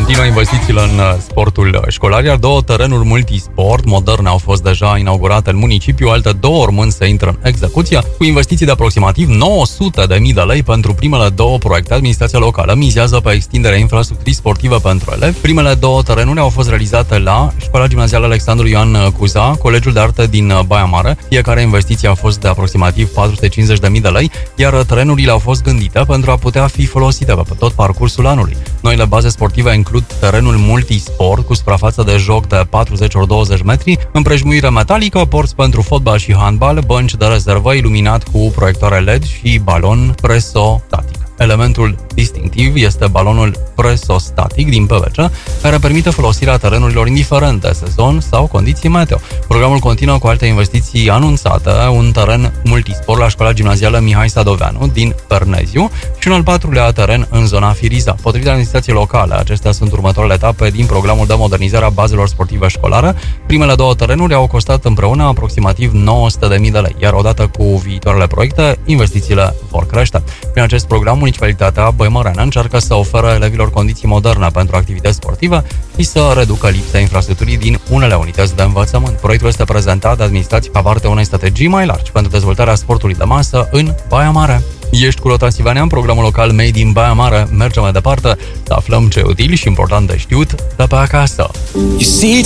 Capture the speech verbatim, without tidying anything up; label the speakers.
Speaker 1: Continuă investițiile în sportul școlar, iar două terenuri multisport moderne au fost deja inaugurate în municipiu, alte două urmând să intră în execuție, cu investiții de aproximativ nouă sute de mii de lei pentru primele două proiecte. Administrația locală mizează pe extinderea infrastructurii sportive pentru elevi. Primele două terenuri au fost realizate la Școala Gimnazială Alexandru Ioan Cuza, Colegiul de Arte din Baia Mare. Fiecare investiție a fost de aproximativ patru sute cincizeci de mii de lei, iar terenurile au fost gândite pentru a putea fi folosite pe tot parcursul anului. Noile baze sportive includ terenul multisport cu suprafață de joc de patruzeci ori douăzeci metri, împrejmuire metalică, porți pentru fotbal și handbal, bănci de rezervă iluminat cu proiectoare L E D și balon presostatic. Elementul distinctiv este balonul presostatic din P V C, care permite folosirea terenurilor indiferent de sezon sau condiții meteo. Programul continuă cu alte investiții anunțate, un teren multisport la Școala Gimnazială Mihai Sadoveanu din Perneziu și un al patrulea teren în zona Firiza. Potrivit administrației locale, acestea sunt următoarele etape din programul de modernizare a bazelor sportive școlare. Primele două terenuri au costat împreună aproximativ nouă sute de mii de lei, iar odată cu viitoarele proiecte, investițiile vor crește. Prin acest program, Municipalitatea Băimăreană încearcă să ofere elevilor condiții moderne pentru activități sportive și să reducă lipsa infrastructurii din unele unități de învățământ. Proiectul este prezentat de administrație ca parte a unei strategii mai largi pentru dezvoltarea sportului de masă în Baia Mare. Ești cu Rotansivania în programul local Made in Baia Mare. Mergem mai departe să aflăm ce e util și important de știut de pe acasă.